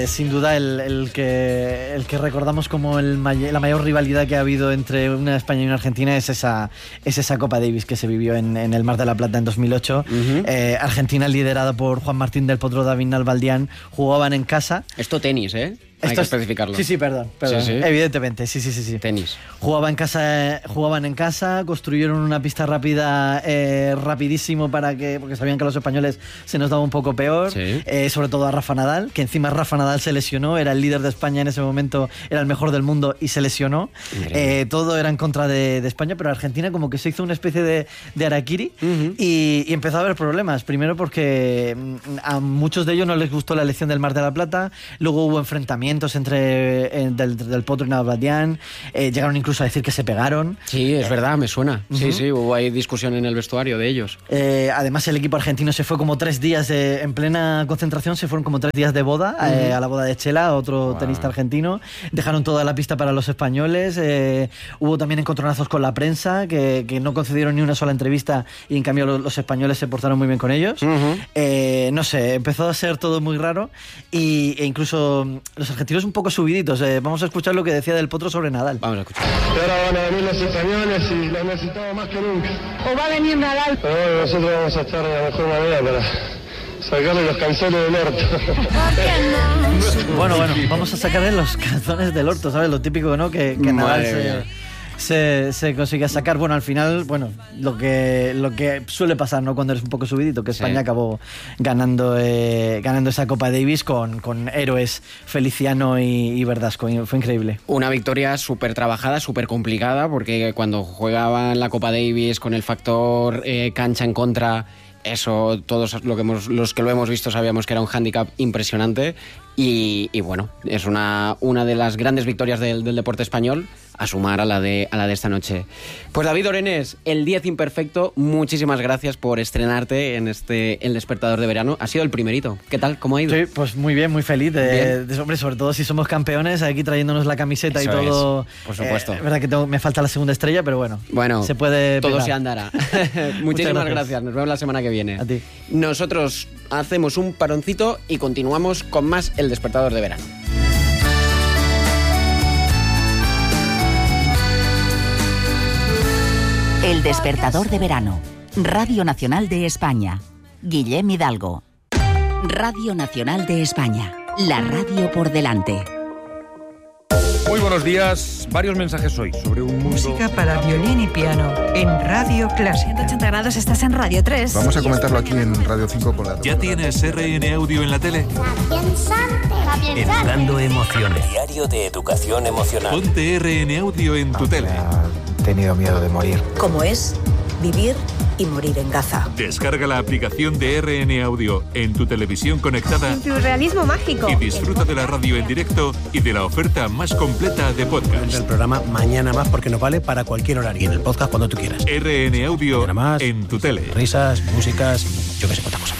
Sin duda el que recordamos como la mayor rivalidad que ha habido entre una España y una Argentina es esa Copa Davis que se vivió en el Mar de la Plata en 2008. Argentina, liderada por Juan Martín del Potro, David Nalbandián, jugaban en casa. Esto tenis, ¿eh? Hay que especificarlo. Sí, perdón. Sí. Evidentemente, sí. Tenis. Jugaban en casa, construyeron una pista rápida rapidísimo porque sabían que a los españoles se nos daba un poco peor, sobre todo a Rafa Nadal, que encima Rafa Nadal se lesionó, era el líder de España en ese momento, era el mejor del mundo y se lesionó. Todo era en contra de España, pero Argentina como que se hizo una especie de harakiri y empezó a haber problemas. Primero porque a muchos de ellos no les gustó la elección del Mar de la Plata, luego hubo enfrentamientos del Potro y Nalbandián, llegaron incluso a decir que se pegaron. Sí, es verdad, me suena. Sí, hubo ahí discusión en el vestuario de ellos. Además el equipo argentino se fue como 3 días en plena concentración, se fueron como 3 días de boda a la boda de Chela, otro tenista argentino. Dejaron toda la pista para los españoles. Hubo también encontronazos con la prensa que no concedieron ni una sola entrevista y en cambio los españoles se portaron muy bien con ellos. No sé, empezó a ser todo muy raro e incluso los argentinos un poco subiditos. Vamos a escuchar lo que decía del Potro sobre Nadal. Vamos a escuchar. Ahora van a venir los españoles y los necesitamos más que nunca. ¿O va a venir Nadal? Pero bueno, nosotros vamos a estar de la mejor manera para sacarle los calzones del orto. Bueno, vamos a sacarle los calzones del orto, ¿sabes? Lo típico, ¿no? Que Nadal se consigue sacar. Bueno, al final, lo que suele pasar, ¿no? Cuando eres un poco subidito, que España acabó ganando esa Copa Davis con héroes Feliciano y Verdasco. Fue increíble. Una victoria súper trabajada, súper complicada, porque cuando jugaban la Copa Davis con el factor cancha en contra, eso todos los que lo hemos visto sabíamos que era un hándicap impresionante y bueno, es una de las grandes victorias del deporte español, a sumar a la de esta noche. Pues David Orenes, el 10 imperfecto, muchísimas gracias por estrenarte en El Despertador de Verano. Ha sido el primerito. ¿Qué tal? ¿Cómo ha ido? Sí, pues muy bien, muy feliz. Hombre, sobre todo si somos campeones, aquí trayéndonos la camiseta eso y todo. Por supuesto. Es verdad que me falta la segunda estrella, pero bueno, se puede todo pegar. Se andará. Muchísimas gracias. Nos vemos la semana que viene. A ti. Nosotros hacemos un paroncito y continuamos con más El Despertador de Verano. El Despertador de Verano. Radio Nacional de España. Guillem Hidalgo. Radio Nacional de España. La radio por delante. Muy buenos días. Varios mensajes hoy sobre un mundo... Música para violín y piano en Radio Clásica. 180 grados, estás en Radio 3. Vamos a comentarlo aquí en Radio 5 con la... ¿Ya tienes RN Audio en la tele? Educando emociones. Diario de educación emocional. Ponte RN Audio en tu tele. He tenido miedo de morir. ¿Cómo es vivir y morir en Gaza? Descarga la aplicación de RN Audio en tu televisión conectada. Surrealismo mágico. Y disfruta de la radio en directo y de la oferta más completa de podcast. El programa Mañana Más porque nos vale para cualquier horario. Y en el podcast cuando tú quieras. RN Audio en tu tele. Risas, músicas, yo qué sé, cuántas cosas.